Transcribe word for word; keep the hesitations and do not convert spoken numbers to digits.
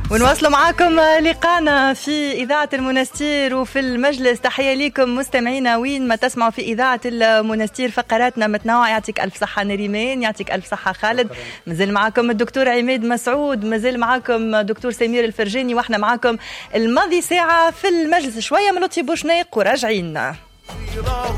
ونواصلوا معاكم لقانا في إذاعة المنستير وفي المجلس. تحية لكم مستمعينا وين ما تسمعوا في إذاعة المنستير، فقراتنا متنوعة. يعطيك ألف صحة نريمان، يعطيك ألف صحة خالد. مازال معاكم الدكتور عماد مسعود، مازال معاكم دكتور سمير الفرجاني، واحنا معاكم الماضي ساعة في المجلس. شوية من لطفي بوشناق وراجعين.